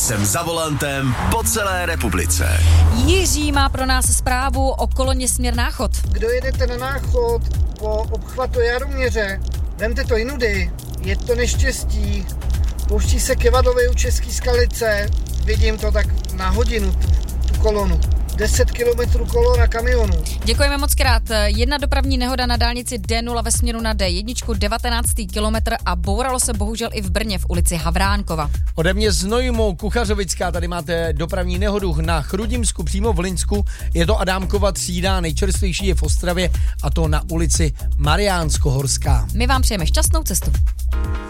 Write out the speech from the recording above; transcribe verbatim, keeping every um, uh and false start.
Jsem za volantem po celé republice. Jiří má pro nás zprávu o koloně směr Náchod. Kdo jedete na Náchod po obchvatu Jaroměře, vemte to jinudy, je to neštěstí. Pouští se Kevadlově u České Skalice, vidím to tak na hodinu, tu, tu kolonu. deset kilometrů kolona kamionů. Děkujeme moc krát. Jedna dopravní nehoda na dálnici D nula ve směru na D jedna, devatenáctý kilometr a bouralo se bohužel i v Brně v ulici Havránkova. Ode mě z Nojmou Kuchařovická, tady máte dopravní nehodu na Chrudimsku, přímo v Linsku. Je to Adámkova třída, nejčerstvější je v Ostravě a to na ulici Mariánsko-Horská. My vám přejeme šťastnou cestu.